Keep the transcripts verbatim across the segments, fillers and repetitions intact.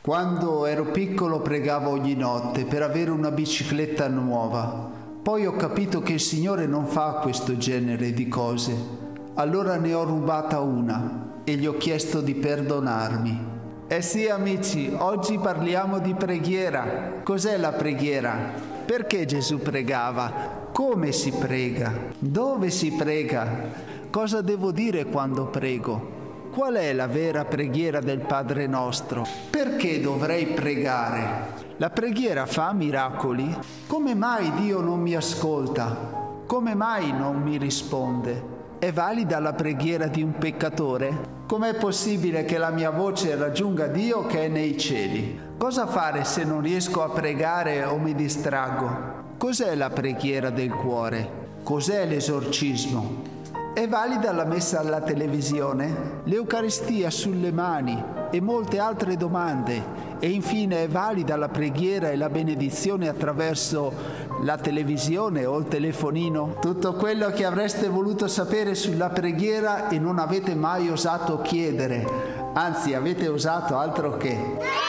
Quando ero piccolo pregavo ogni notte per avere una bicicletta nuova. Poi ho capito che il Signore non fa questo genere di cose. Allora ne ho rubata una e gli ho chiesto di perdonarmi. Eh sì, amici, oggi parliamo di preghiera. Cos'è la preghiera? Perché Gesù pregava? Come si prega? Dove si prega? Cosa devo dire quando prego? Qual è la vera preghiera del Padre nostro? Perché dovrei pregare? La preghiera fa miracoli? Come mai Dio non mi ascolta? Come mai non mi risponde? È valida la preghiera di un peccatore? Com'è possibile che la mia voce raggiunga Dio che è nei cieli? Cosa fare se non riesco a pregare o mi distraggo? Cos'è la preghiera del cuore? Cos'è l'esorcismo? È valida la messa alla televisione, l'Eucaristia sulle mani e molte altre domande. E infine è valida la preghiera e la benedizione attraverso la televisione o il telefonino? Tutto quello che avreste voluto sapere sulla preghiera e non avete mai osato chiedere, anzi avete osato altro che...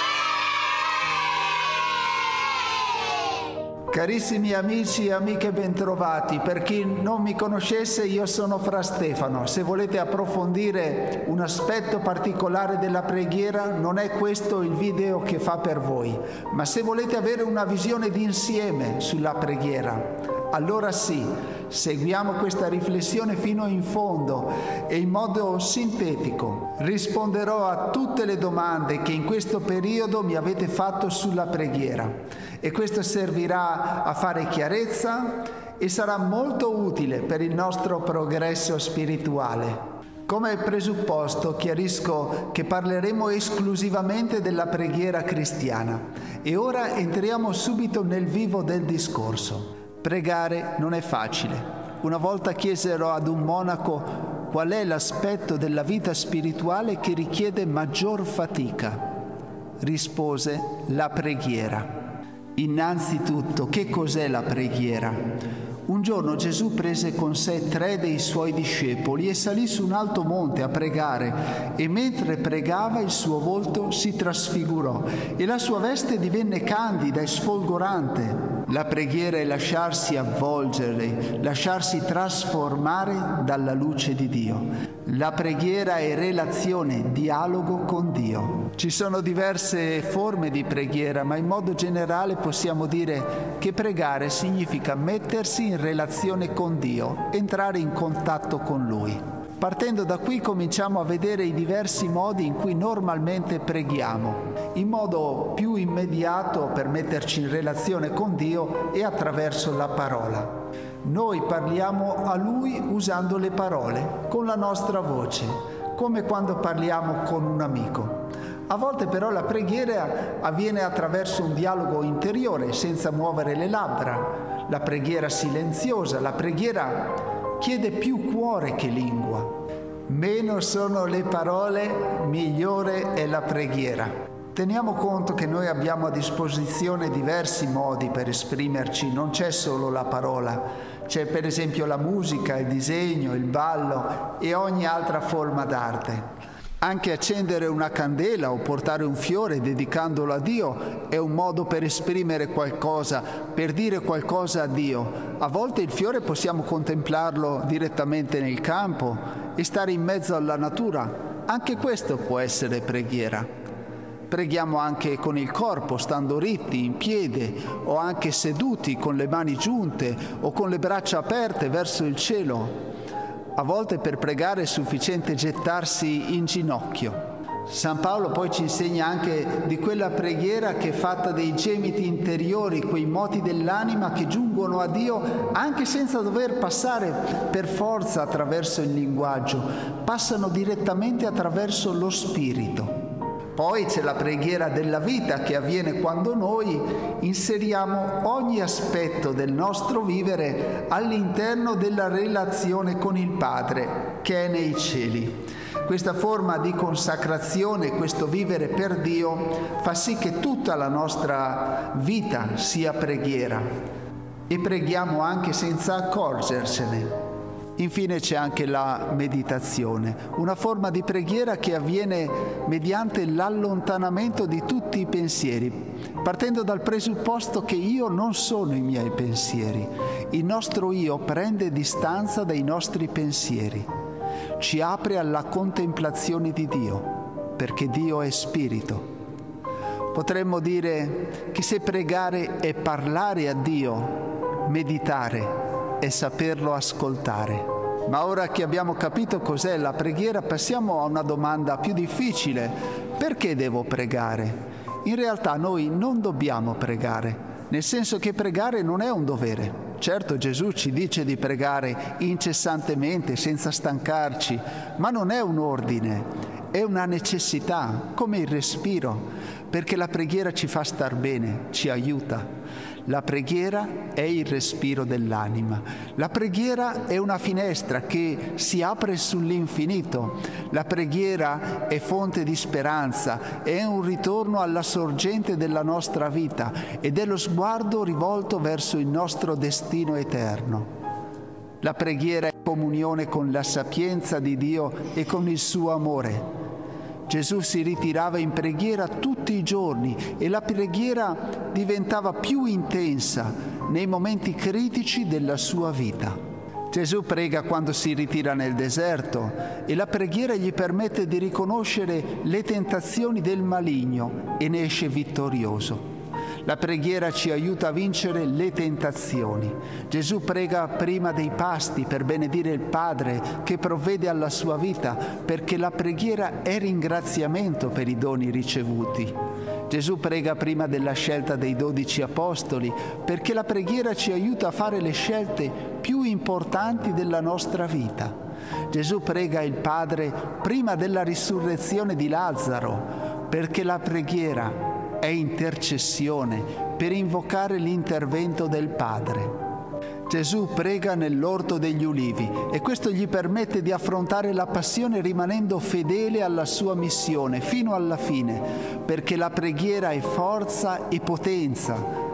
Carissimi amici e amiche bentrovati, per chi non mi conoscesse io sono Fra Stefano. Se volete approfondire un aspetto particolare della preghiera non è questo il video che fa per voi, ma se volete avere una visione d'insieme sulla preghiera, allora sì, seguiamo questa riflessione fino in fondo e in modo sintetico risponderò a tutte le domande che in questo periodo mi avete fatto sulla preghiera. E questo servirà a fare chiarezza e sarà molto utile per il nostro progresso spirituale. Come presupposto chiarisco che parleremo esclusivamente della preghiera cristiana e ora entriamo subito nel vivo del discorso. Pregare non è facile. Una volta chiesero ad un monaco qual è l'aspetto della vita spirituale che richiede maggior fatica. Rispose la preghiera. Innanzitutto, che cos'è la preghiera? Un giorno Gesù prese con sé tre dei suoi discepoli e salì su un alto monte a pregare, e mentre pregava il suo volto si trasfigurò e la sua veste divenne candida e sfolgorante. La preghiera è lasciarsi avvolgere, lasciarsi trasformare dalla luce di Dio. La preghiera è relazione, dialogo con Dio. Ci sono diverse forme di preghiera, ma in modo generale possiamo dire che pregare significa mettersi in relazione con Dio, entrare in contatto con Lui. Partendo da qui cominciamo a vedere i diversi modi in cui normalmente preghiamo. In modo più immediato per metterci in relazione con Dio è attraverso la parola. Noi parliamo a Lui usando le parole, con la nostra voce, come quando parliamo con un amico. A volte però la preghiera avviene attraverso un dialogo interiore, senza muovere le labbra. La preghiera silenziosa, la preghiera chiede più cuore che lingua. Meno sono le parole, migliore è la preghiera. Teniamo conto che noi abbiamo a disposizione diversi modi per esprimerci, non c'è solo la parola, c'è per esempio la musica, il disegno, il ballo e ogni altra forma d'arte. Anche accendere una candela o portare un fiore dedicandolo a Dio è un modo per esprimere qualcosa, per dire qualcosa a Dio. A volte il fiore possiamo contemplarlo direttamente nel campo e stare in mezzo alla natura. Anche questo può essere preghiera. Preghiamo anche con il corpo, stando ritti, in piedi, o anche seduti con le mani giunte o con le braccia aperte verso il cielo. A volte per pregare è sufficiente gettarsi in ginocchio. San Paolo poi ci insegna anche di quella preghiera che è fatta dei gemiti interiori, quei moti dell'anima che giungono a Dio anche senza dover passare per forza attraverso il linguaggio, passano direttamente attraverso lo spirito. Poi c'è la preghiera della vita che avviene quando noi inseriamo ogni aspetto del nostro vivere all'interno della relazione con il Padre che è nei cieli. Questa forma di consacrazione, questo vivere per Dio, fa sì che tutta la nostra vita sia preghiera e preghiamo anche senza accorgersene. Infine c'è anche la meditazione, una forma di preghiera che avviene mediante l'allontanamento di tutti i pensieri, partendo dal presupposto che io non sono i miei pensieri. Il nostro io prende distanza dai nostri pensieri, ci apre alla contemplazione di Dio, perché Dio è spirito. Potremmo dire che se pregare è parlare a Dio, meditare è saperlo ascoltare. Ma ora che abbiamo capito cos'è la preghiera, passiamo a una domanda più difficile. Perché devo pregare? In realtà noi non dobbiamo pregare, nel senso che pregare non è un dovere. Certo, Gesù ci dice di pregare incessantemente, senza stancarci, ma non è un ordine, è una necessità, come il respiro, perché la preghiera ci fa star bene, ci aiuta. La preghiera è il respiro dell'anima. La preghiera è una finestra che si apre sull'infinito. La preghiera è fonte di speranza, è un ritorno alla sorgente della nostra vita ed è lo sguardo rivolto verso il nostro destino eterno. La preghiera è comunione con la sapienza di Dio e con il suo amore. Gesù si ritirava in preghiera tutti i giorni e la preghiera diventava più intensa nei momenti critici della sua vita. Gesù prega quando si ritira nel deserto e la preghiera gli permette di riconoscere le tentazioni del maligno e ne esce vittorioso. La preghiera ci aiuta a vincere le tentazioni. Gesù prega prima dei pasti per benedire il Padre che provvede alla sua vita, perché la preghiera è ringraziamento per i doni ricevuti. Gesù prega prima della scelta dei dodici apostoli, perché la preghiera ci aiuta a fare le scelte più importanti della nostra vita. Gesù prega il Padre prima della risurrezione di Lazzaro, perché la preghiera è intercessione per invocare l'intervento del Padre. Gesù prega nell'orto degli ulivi e questo gli permette di affrontare la passione rimanendo fedele alla sua missione fino alla fine, perché la preghiera è forza e potenza.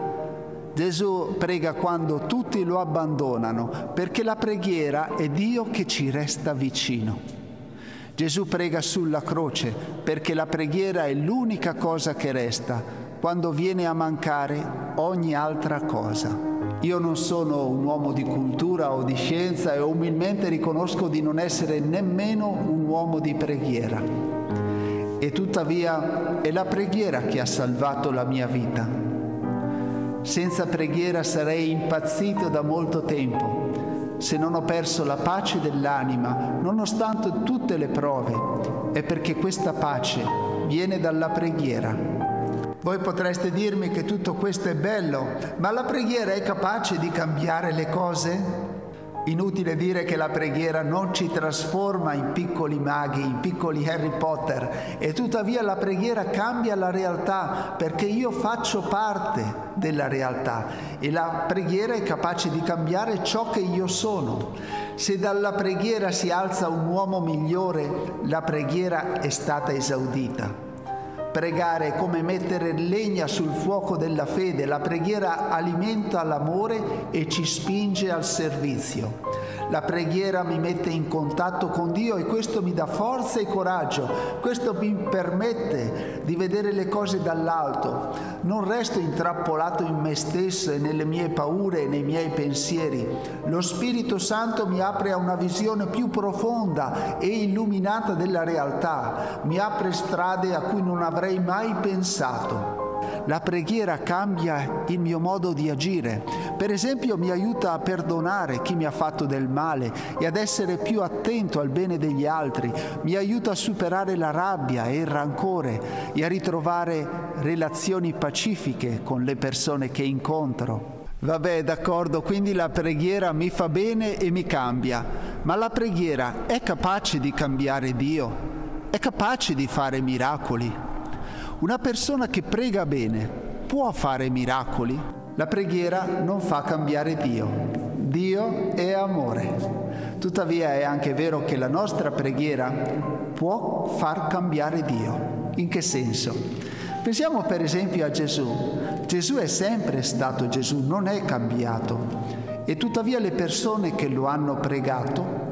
Gesù prega quando tutti lo abbandonano, perché la preghiera è Dio che ci resta vicino. Gesù prega sulla croce perché la preghiera è l'unica cosa che resta quando viene a mancare ogni altra cosa. Io non sono un uomo di cultura o di scienza e umilmente riconosco di non essere nemmeno un uomo di preghiera. E tuttavia è la preghiera che ha salvato la mia vita. Senza preghiera sarei impazzito da molto tempo. Se non ho perso la pace dell'anima, nonostante tutte le prove, è perché questa pace viene dalla preghiera. Voi potreste dirmi che tutto questo è bello, ma la preghiera è capace di cambiare le cose? Inutile dire che la preghiera non ci trasforma in piccoli maghi, in piccoli Harry Potter, e tuttavia la preghiera cambia la realtà, perché io faccio parte della realtà e la preghiera è capace di cambiare ciò che io sono. Se dalla preghiera si alza un uomo migliore, la preghiera è stata esaudita. Pregare è come mettere legna sul fuoco della fede. La preghiera alimenta l'amore e ci spinge al servizio. La preghiera mi mette in contatto con Dio e questo mi dà forza e coraggio. Questo mi permette di vedere le cose dall'alto. Non resto intrappolato in me stesso e nelle mie paure e nei miei pensieri. Lo Spirito Santo mi apre a una visione più profonda e illuminata della realtà. Mi apre strade a cui non avrei mai pensato. La preghiera cambia il mio modo di agire. Per esempio, mi aiuta a perdonare chi mi ha fatto del male e ad essere più attento al bene degli altri. Mi aiuta a superare la rabbia e il rancore e a ritrovare relazioni pacifiche con le persone che incontro. Vabbè, d'accordo, quindi la preghiera mi fa bene e mi cambia. Ma la preghiera è capace di cambiare Dio? È capace di fare miracoli? Una persona che prega bene può fare miracoli? La preghiera non fa cambiare Dio. Dio è amore. Tuttavia è anche vero che la nostra preghiera può far cambiare Dio. In che senso? Pensiamo per esempio a Gesù. Gesù è sempre stato Gesù, non è cambiato. E tuttavia le persone che lo hanno pregato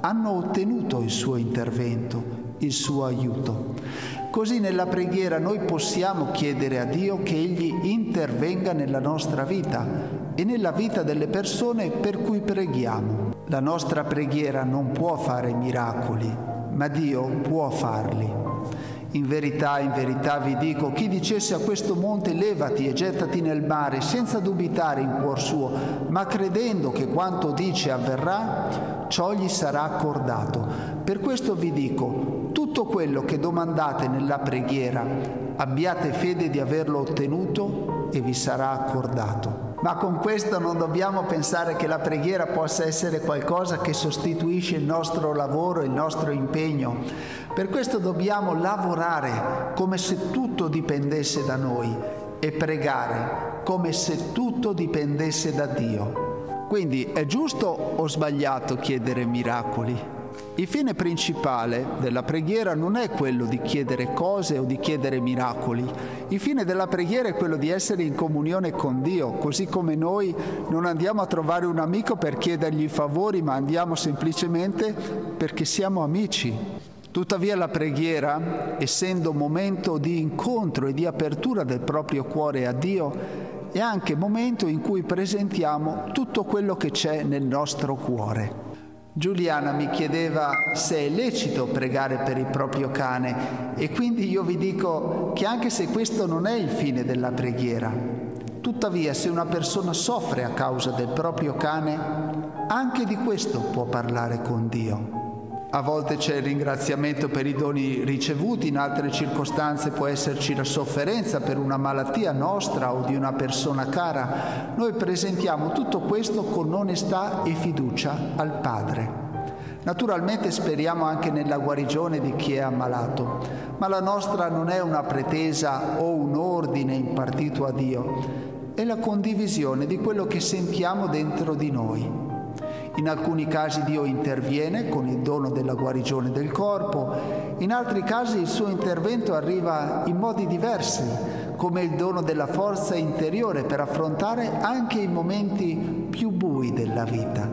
hanno ottenuto il suo intervento, il suo aiuto. Così nella preghiera noi possiamo chiedere a Dio che Egli intervenga nella nostra vita e nella vita delle persone per cui preghiamo. La nostra preghiera non può fare miracoli, ma Dio può farli. In verità, in verità vi dico, chi dicesse a questo monte levati e gettati nel mare, senza dubitare in cuor suo, ma credendo che quanto dice avverrà, ciò gli sarà accordato. Per questo vi dico, tutto quello che domandate nella preghiera, abbiate fede di averlo ottenuto e vi sarà accordato. Ma con questo non dobbiamo pensare che la preghiera possa essere qualcosa che sostituisce il nostro lavoro, il nostro impegno. Per questo dobbiamo lavorare come se tutto dipendesse da noi e pregare come se tutto dipendesse da Dio. Quindi è giusto o sbagliato chiedere miracoli? Il fine principale della preghiera non è quello di chiedere cose o di chiedere miracoli. Il fine della preghiera è quello di essere in comunione con Dio, così come noi non andiamo a trovare un amico per chiedergli favori, ma andiamo semplicemente perché siamo amici. Tuttavia la preghiera, essendo momento di incontro e di apertura del proprio cuore a Dio, è anche momento in cui presentiamo tutto quello che c'è nel nostro cuore. Giuliana mi chiedeva se è lecito pregare per il proprio cane e quindi io vi dico che anche se questo non è il fine della preghiera, tuttavia se una persona soffre a causa del proprio cane, anche di questo può parlare con Dio. A volte c'è il ringraziamento per i doni ricevuti, in altre circostanze può esserci la sofferenza per una malattia nostra o di una persona cara. Noi presentiamo tutto questo con onestà e fiducia al Padre. Naturalmente speriamo anche nella guarigione di chi è ammalato, ma la nostra non è una pretesa o un ordine impartito a Dio, è la condivisione di quello che sentiamo dentro di noi. In alcuni casi Dio interviene con il dono della guarigione del corpo, in altri casi il suo intervento arriva in modi diversi, come il dono della forza interiore per affrontare anche i momenti più bui della vita.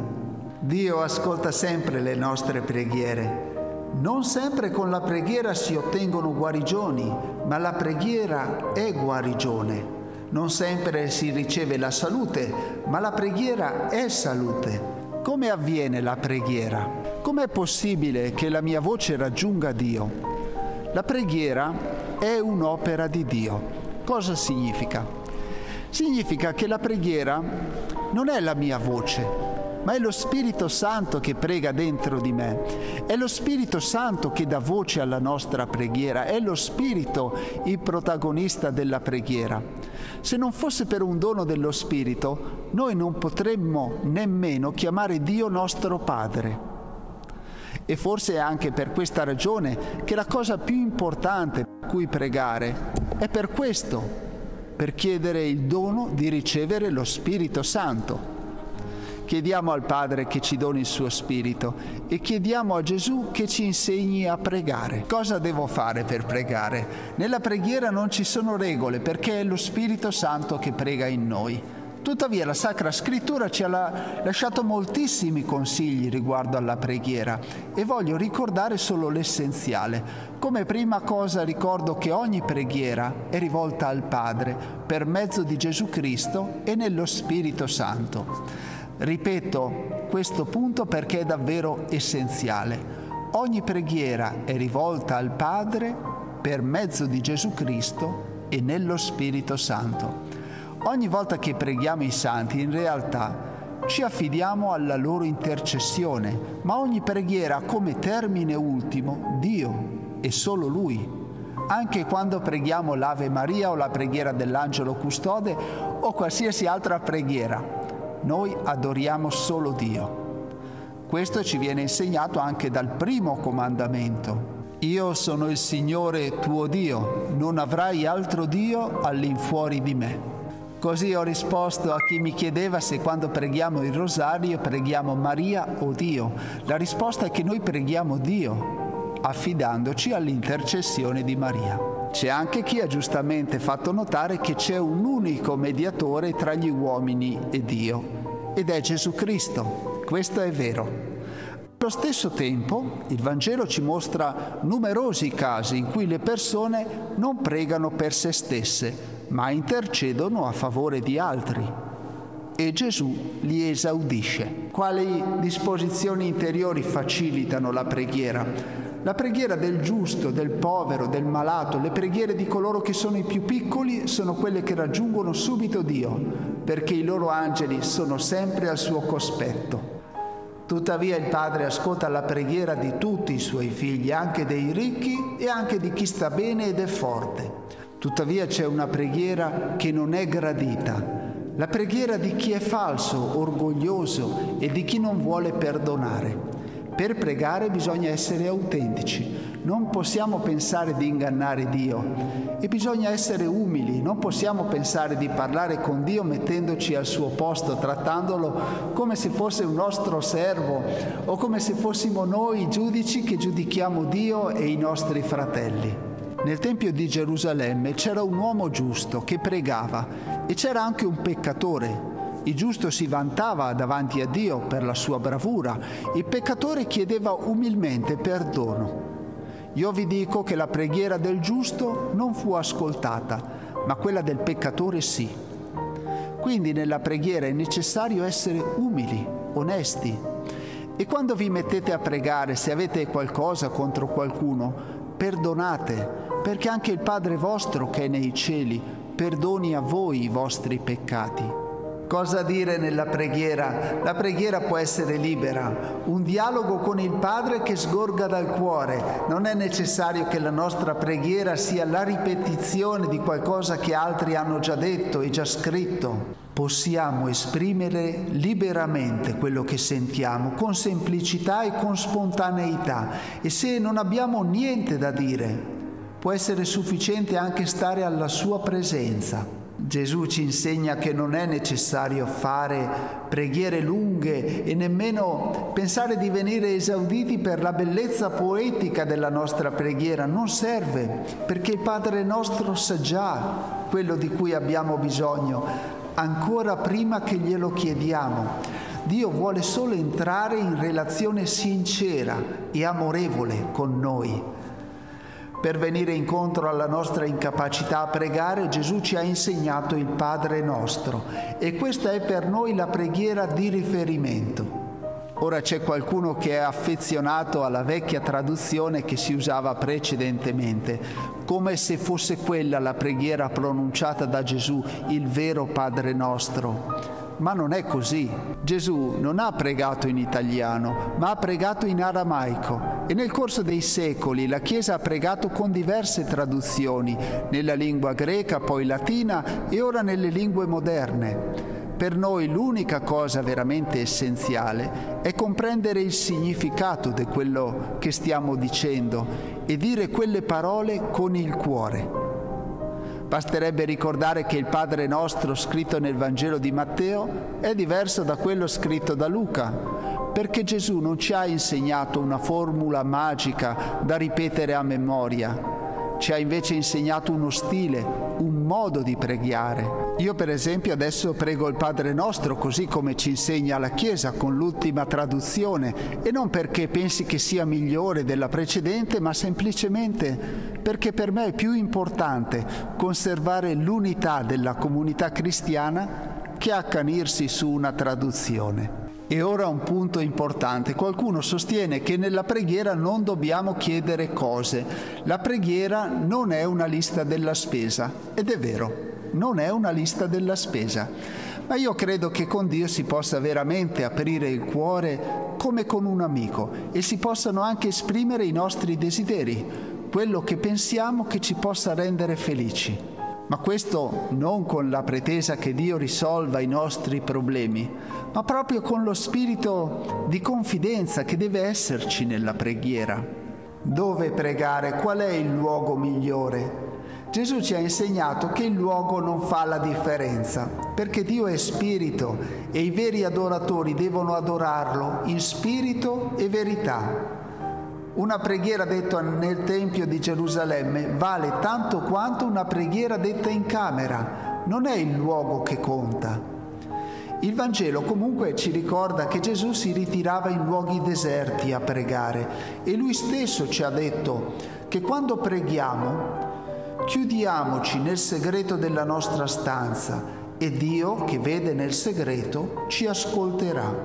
Dio ascolta sempre le nostre preghiere. Non sempre con la preghiera si ottengono guarigioni, ma la preghiera è guarigione. Non sempre si riceve la salute, ma la preghiera è salute. Come avviene la preghiera? Com'è possibile che la mia voce raggiunga Dio? La preghiera è un'opera di Dio. Cosa significa? Significa che la preghiera non è la mia voce, ma è lo Spirito Santo che prega dentro di me. È lo Spirito Santo che dà voce alla nostra preghiera. È lo Spirito il protagonista della preghiera. Se non fosse per un dono dello Spirito, noi non potremmo nemmeno chiamare Dio nostro Padre. E forse è anche per questa ragione che la cosa più importante per cui pregare è per questo, per chiedere il dono di ricevere lo Spirito Santo. Chiediamo al Padre che ci doni il suo Spirito e chiediamo a Gesù che ci insegni a pregare. Cosa devo fare per pregare? Nella preghiera non ci sono regole perché è lo Spirito Santo che prega in noi. Tuttavia la Sacra Scrittura ci ha lasciato moltissimi consigli riguardo alla preghiera e voglio ricordare solo l'essenziale. Come prima cosa ricordo che ogni preghiera è rivolta al Padre per mezzo di Gesù Cristo e nello Spirito Santo. Ripeto questo punto perché è davvero essenziale. Ogni preghiera è rivolta al Padre per mezzo di Gesù Cristo e nello Spirito Santo. Ogni volta che preghiamo i santi, in realtà ci affidiamo alla loro intercessione, ma ogni preghiera ha come termine ultimo Dio e solo Lui. Anche quando preghiamo l'Ave Maria o la preghiera dell'Angelo Custode o qualsiasi altra preghiera, noi adoriamo solo Dio. Questo ci viene insegnato anche dal primo comandamento. Io sono il Signore tuo Dio, non avrai altro Dio all'infuori di me. Così ho risposto a chi mi chiedeva se quando preghiamo il rosario preghiamo Maria o Dio. La risposta è che noi preghiamo Dio, affidandoci all'intercessione di Maria. C'è anche chi ha giustamente fatto notare che c'è un unico mediatore tra gli uomini e Dio, ed è Gesù Cristo. Questo è vero. Allo stesso tempo, il Vangelo ci mostra numerosi casi in cui le persone non pregano per se stesse, ma intercedono a favore di altri. E Gesù li esaudisce. Quali disposizioni interiori facilitano la preghiera? La preghiera del giusto, del povero, del malato, le preghiere di coloro che sono i più piccoli sono quelle che raggiungono subito Dio, perché i loro angeli sono sempre al suo cospetto. Tuttavia il Padre ascolta la preghiera di tutti i suoi figli, anche dei ricchi e anche di chi sta bene ed è forte. Tuttavia c'è una preghiera che non è gradita, la preghiera di chi è falso, orgoglioso e di chi non vuole perdonare. Per pregare bisogna essere autentici, non possiamo pensare di ingannare Dio e bisogna essere umili, non possiamo pensare di parlare con Dio mettendoci al suo posto, trattandolo come se fosse un nostro servo o come se fossimo noi i giudici che giudichiamo Dio e i nostri fratelli. Nel Tempio di Gerusalemme c'era un uomo giusto che pregava e c'era anche un peccatore. Il giusto si vantava davanti a Dio per la sua bravura, il peccatore chiedeva umilmente perdono. Io vi dico che la preghiera del giusto non fu ascoltata, ma quella del peccatore sì. Quindi nella preghiera è necessario essere umili, onesti. E quando vi mettete a pregare, se avete qualcosa contro qualcuno, perdonate, perché anche il Padre vostro che è nei cieli perdoni a voi i vostri peccati. Cosa dire nella preghiera? La preghiera può essere libera, un dialogo con il Padre che sgorga dal cuore. Non è necessario che la nostra preghiera sia la ripetizione di qualcosa che altri hanno già detto e già scritto. Possiamo esprimere liberamente quello che sentiamo, con semplicità e con spontaneità. E se non abbiamo niente da dire, può essere sufficiente anche stare alla sua presenza. Gesù ci insegna che non è necessario fare preghiere lunghe e nemmeno pensare di venire esauditi per la bellezza poetica della nostra preghiera. Non serve, perché il Padre nostro sa già quello di cui abbiamo bisogno, ancora prima che glielo chiediamo. Dio vuole solo entrare in relazione sincera e amorevole con noi. Per venire incontro alla nostra incapacità a pregare, Gesù ci ha insegnato il Padre nostro e questa è per noi la preghiera di riferimento. Ora c'è qualcuno che è affezionato alla vecchia traduzione che si usava precedentemente, come se fosse quella la preghiera pronunciata da Gesù, il vero Padre nostro. Ma non è così. Gesù non ha pregato in italiano, ma ha pregato in aramaico. E nel corso dei secoli la Chiesa ha pregato con diverse traduzioni, nella lingua greca, poi latina e ora nelle lingue moderne. Per noi l'unica cosa veramente essenziale è comprendere il significato di quello che stiamo dicendo e dire quelle parole con il cuore. Basterebbe ricordare che il Padre nostro scritto nel Vangelo di Matteo è diverso da quello scritto da Luca, perché Gesù non ci ha insegnato una formula magica da ripetere a memoria, ci ha invece insegnato uno stile, un modo di pregare. Io per esempio adesso prego il Padre nostro così come ci insegna la Chiesa con l'ultima traduzione, e non perché pensi che sia migliore della precedente, ma semplicemente perché per me è più importante conservare l'unità della comunità cristiana che accanirsi su una traduzione. E ora un punto importante. Qualcuno sostiene che nella preghiera non dobbiamo chiedere cose. La preghiera non è una lista della spesa. Ed è vero, non è una lista della spesa. Ma io credo che con Dio si possa veramente aprire il cuore come con un amico e si possano anche esprimere i nostri desideri, quello che pensiamo che ci possa rendere felici. Ma questo non con la pretesa che Dio risolva i nostri problemi, ma proprio con lo spirito di confidenza che deve esserci nella preghiera. Dove pregare? Qual è il luogo migliore? Gesù ci ha insegnato che il luogo non fa la differenza, perché Dio è spirito e i veri adoratori devono adorarlo in spirito e verità. Una preghiera detta nel Tempio di Gerusalemme vale tanto quanto una preghiera detta in camera. Non è il luogo che conta. Il Vangelo comunque ci ricorda che Gesù si ritirava in luoghi deserti a pregare e lui stesso ci ha detto che quando preghiamo chiudiamoci nel segreto della nostra stanza e Dio, che vede nel segreto, ci ascolterà.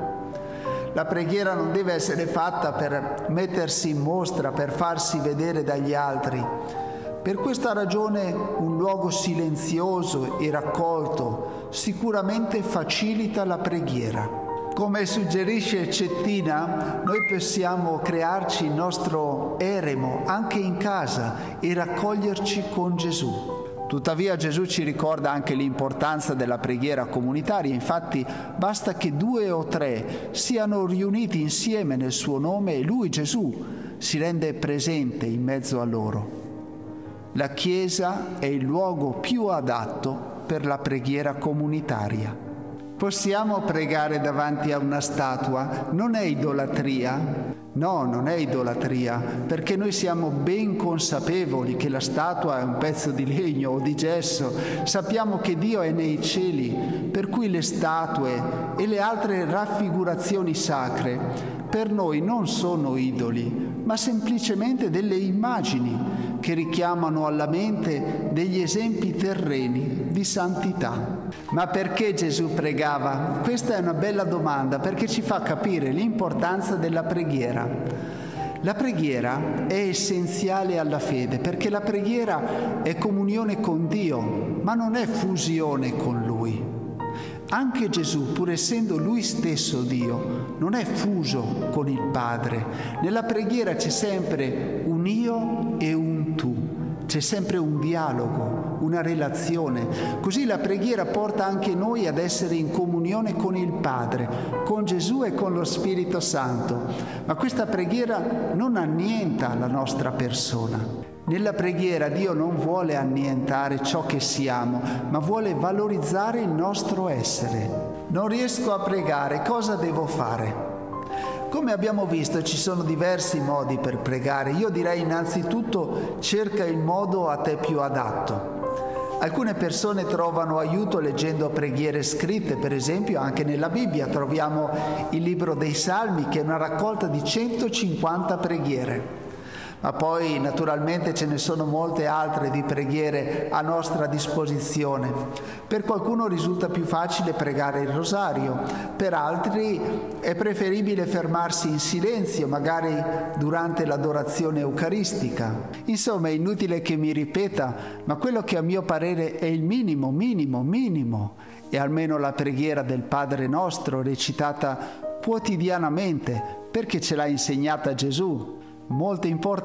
La preghiera non deve essere fatta per mettersi in mostra, per farsi vedere dagli altri. Per questa ragione un luogo silenzioso e raccolto sicuramente facilita la preghiera. Come suggerisce Cettina, noi possiamo crearci il nostro eremo anche in casa e raccoglierci con Gesù. Tuttavia Gesù ci ricorda anche l'importanza della preghiera comunitaria, infatti basta che due o tre siano riuniti insieme nel suo nome e Lui, Gesù, si rende presente in mezzo a loro. La Chiesa è il luogo più adatto per la preghiera comunitaria. Possiamo pregare davanti a una statua? Non è idolatria? No, non è idolatria, perché noi siamo ben consapevoli che la statua è un pezzo di legno o di gesso. Sappiamo che Dio è nei cieli, per cui le statue e le altre raffigurazioni sacre per noi non sono idoli, ma semplicemente delle immagini che richiamano alla mente degli esempi terreni di santità. Ma perché Gesù pregava? Questa è una bella domanda, perché ci fa capire l'importanza della preghiera. La preghiera è essenziale alla fede, perché la preghiera è comunione con Dio, ma non è fusione con Lui. Anche Gesù, pur essendo Lui stesso Dio, non è fuso con il Padre. Nella preghiera c'è sempre un io e un tu, c'è sempre un dialogo, una relazione. Così la preghiera porta anche noi ad essere in comunione con il Padre, con Gesù e con lo Spirito Santo. Ma questa preghiera non annienta la nostra persona. Nella preghiera Dio non vuole annientare ciò che siamo, ma vuole valorizzare il nostro essere. Non riesco a pregare, cosa devo fare? Come abbiamo visto, ci sono diversi modi per pregare. Io direi innanzitutto cerca il modo a te più adatto. Alcune persone trovano aiuto leggendo preghiere scritte, per esempio anche nella Bibbia troviamo il libro dei Salmi, che è una raccolta di centocinquanta preghiere. Ma poi naturalmente ce ne sono molte altre di preghiere a nostra disposizione. Per qualcuno risulta più facile pregare il rosario, per altri è preferibile fermarsi in silenzio, magari durante l'adorazione eucaristica. Insomma, è inutile che mi ripeta, ma quello che a mio parere è il minimo, minimo, minimo, è almeno la preghiera del Padre nostro recitata quotidianamente, perché ce l'ha insegnata Gesù. Molto importante.